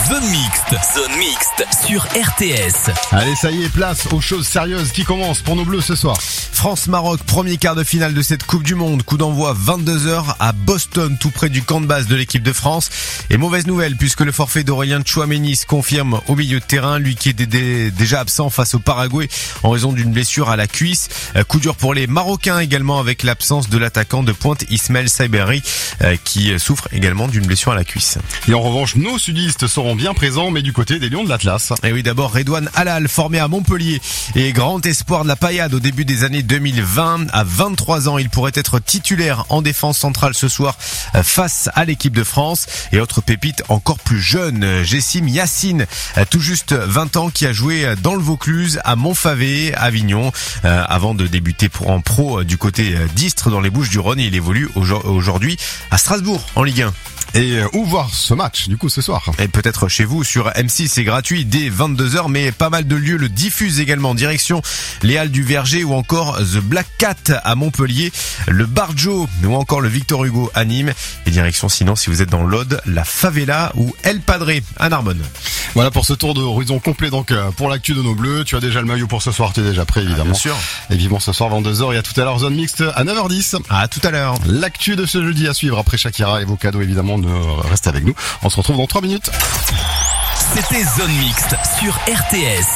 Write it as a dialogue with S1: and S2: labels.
S1: Zone mixte sur RTS.
S2: Allez, ça y est, place aux choses sérieuses qui commencent pour nos Bleus ce soir.
S3: France-Maroc, premier quart de finale de cette Coupe du Monde. Coup d'envoi 22h à Boston, tout près du camp de base de l'équipe de France. Et mauvaise nouvelle, puisque le forfait d'Aurélien Tchouaméni se confirme au milieu de terrain, lui qui était déjà absent face au Paraguay en raison d'une blessure à la cuisse. Coup dur pour les Marocains également, avec l'absence de l'attaquant de pointe Ismaël Saiberi qui souffre également d'une blessure à la cuisse.
S2: Et en revanche, nos sudistes seront bien présents, mais du côté des Lions de l'Atlas.
S3: Et oui, d'abord Redouane Halal, formé à Montpellier et grand espoir de la paillade au début des années 2020. À 23 ans, il pourrait être titulaire en défense centrale ce soir face à l'équipe de France. Et autre pépite encore plus jeune, Jessim Yassine, tout juste 20 ans, qui a joué dans le Vaucluse, à Montfavet, Avignon, avant de débuter en pro du côté d'Istres dans les Bouches-du-Rhône. Il évolue aujourd'hui à Strasbourg en Ligue 1.
S2: Et où voir ce match, du coup, ce soir?
S3: Et peut-être chez vous sur M6, c'est gratuit dès 22h, mais pas mal de lieux le diffusent également. Direction les Halles du Verger ou encore The Black Cat à Montpellier, le Barjo ou encore le Victor Hugo à Nîmes. Et direction sinon, si vous êtes dans l'Aude, la Favela ou El Padre à Narbonne.
S2: Voilà pour ce tour d'horizon complet donc pour l'actu de nos Bleus. Tu as déjà le maillot pour ce soir, tu es déjà prêt évidemment.
S3: Bien sûr.
S2: Et vivement ce soir 22h et à tout à l'heure Zone Mixte à 9h10.
S3: À tout à l'heure.
S2: L'actu de ce jeudi à suivre après Shakira et vos cadeaux évidemment, restez avec nous. On se retrouve dans 3 minutes.
S1: C'était Zone Mixte sur RTS.